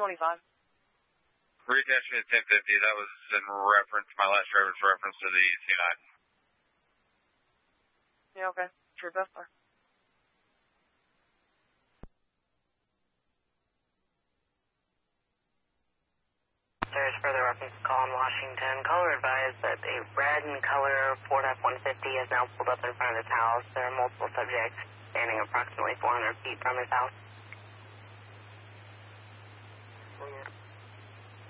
225. Reattaching at 1050, that was in reference, my last driver's reference to the C9. Yeah, okay. True best there. There's further reference call in Washington. Caller advised that a red and color Ford F-150 is now pulled up in front of his house. There are multiple subjects standing approximately 400 feet from his house.